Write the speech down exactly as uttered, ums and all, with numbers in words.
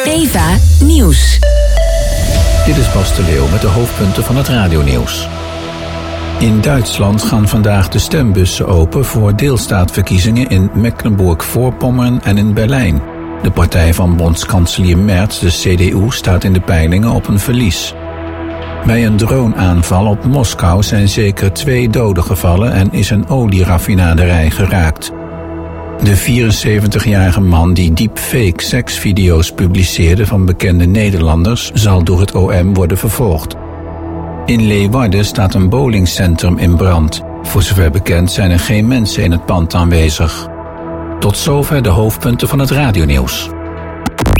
Eva Nieuws. Dit is Bas de Leeuw met de hoofdpunten van het radionieuws. In Duitsland gaan vandaag de stembussen open voor deelstaatverkiezingen in Mecklenburg-Voorpommern en in Berlijn. De partij van bondskanselier Merz, de C D U, staat in de peilingen op een verlies. Bij een droneaanval op Moskou zijn zeker twee doden gevallen en is een olieraffinaderij geraakt. De vierenzeventigjarige man die deepfake seksvideo's publiceerde van bekende Nederlanders zal door het O M worden vervolgd. In Leeuwarden staat een bowlingcentrum in brand. Voor zover bekend zijn er geen mensen in het pand aanwezig. Tot zover de hoofdpunten van het radionieuws.